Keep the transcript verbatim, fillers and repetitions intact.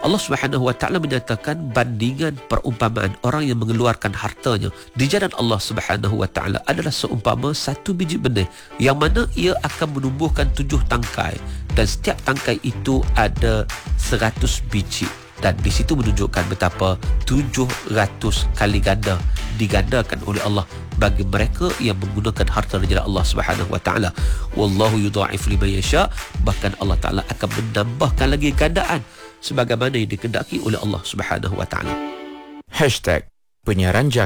Allah Subhanahu wa taala menyatakan bandingan perumpamaan orang yang mengeluarkan hartanya di jalan Allah Subhanahu wa taala adalah seumpama satu biji benih yang mana ia akan menumbuhkan tujuh tangkai, dan setiap tangkai itu ada seratus biji. Dan di situ menunjukkan betapa tujuh ratus kali ganda digandakan oleh Allah bagi mereka yang menggunakan harta di jalan Allah Subhanahu wa taala. Wallahu yudha'if liman yasha, bahkan Allah Taala akan menambahkan lagi gandaan sebagaimana yang dikehendaki oleh Allah Subhanahu wa taala. Hashtag Penyiaran Jaga.